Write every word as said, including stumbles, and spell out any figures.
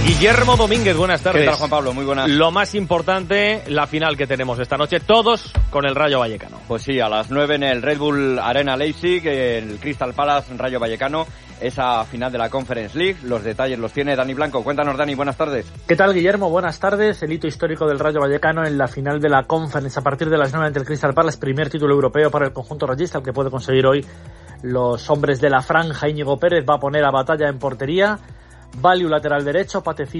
Guillermo Domínguez, buenas tardes. ¿Qué tal, Juan Pablo? Muy buenas. Lo más importante, la final que tenemos esta noche, todos con el Rayo Vallecano. Pues sí, a las nueve en el Red Bull Arena Leipzig, el Crystal Palace Rayo Vallecano, esa final de la Conference League. Los detalles los tiene Dani Blanco. Cuéntanos, Dani, buenas tardes. ¿Qué tal, Guillermo? Buenas tardes. El hito histórico del Rayo Vallecano en la final de la Conference a partir de las nueve ante el Crystal Palace, primer título europeo para el conjunto rayista, el que puede conseguir hoy los hombres de la franja. Íñigo Pérez va a poner a Batalla en portería, Valiu lateral derecho, Patecillo